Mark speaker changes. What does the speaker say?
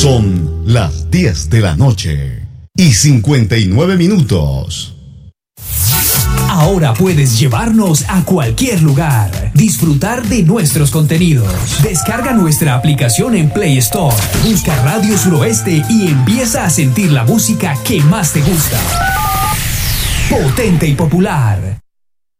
Speaker 1: Son las 10 de la noche y 59 minutos.
Speaker 2: Ahora puedes llevarnos a cualquier lugar, disfrutar de nuestros contenidos. Descarga nuestra aplicación en Play Store, busca Radio Suroeste y empieza a sentir la música que más te gusta. Potente y popular,